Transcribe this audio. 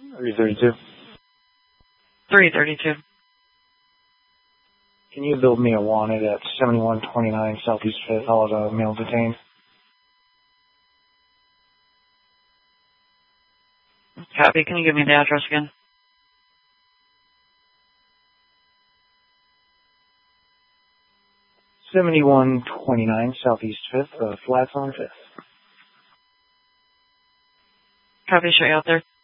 332. 332. Can you build me a wanted at 7129 Southeast 5th, all the male detained? Copy. Can you give me the address again? 7129 Southeast 5th, flats on 5th. Copy. Show you out there.